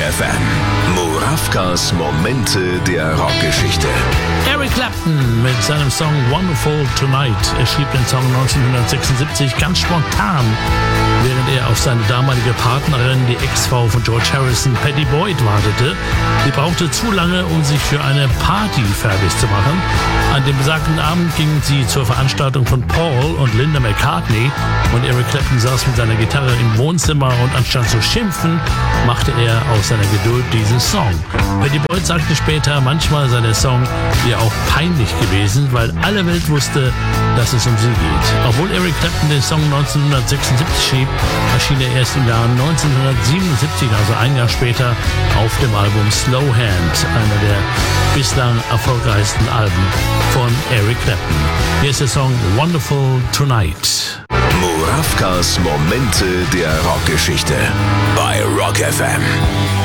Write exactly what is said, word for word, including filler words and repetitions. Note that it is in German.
F M. Murawkas Momente der Rockgeschichte. Eric Clapton mit seinem Song Wonderful Tonight. Er schrieb den Song neunzehnhundertsechsundsiebzig ganz spontan, während er auf seine damalige Partnerin, die Ex-Frau von George Harrison, Pattie Boyd, wartete. Sie brauchte zu lange, um sich für eine Party fertig zu machen. An dem besagten Abend gingen sie zur Veranstaltung von Paul und Linda McCartney und Eric Clapton saß mit seiner Gitarre im Wohnzimmer und anstatt zu schimpfen, machte er aus seiner Geduld diesen Song. Pattie Boyd sagte später, manchmal sei der Song ihr auch peinlich gewesen, weil alle Welt wusste, dass es um sie geht. Obwohl Eric Clapton den Song neunzehnhundertsechsundsiebzig schrieb, erschien er erst im Jahr neunzehnhundertsiebenundsiebzig, also ein Jahr später, auf dem Album Slow Hand, einer der bislang erfolgreichsten Alben von Eric Clapton. Hier ist der Song Wonderful Tonight. Murawkas Momente der Rockgeschichte bei Rock F M.